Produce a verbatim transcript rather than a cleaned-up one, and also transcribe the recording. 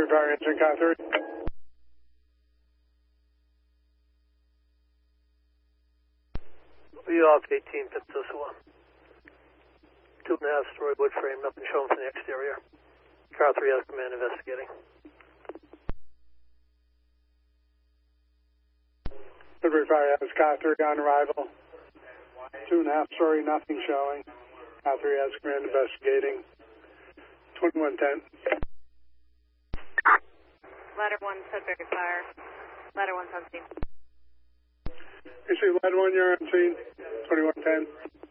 Sudbury Fire Engine, car three. We off eighteen, Pipsiswa. Two and a half story wood frame, nothing shown from the exterior. Car three has command investigating. Sudbury Fire has car three on arrival. Two and a half story, nothing showing. Car three has command investigating. twenty-one ten. Ladder one, Sudbury Fire. Ladder one's on scene. You see ladder one, you're on scene. twenty-one ten.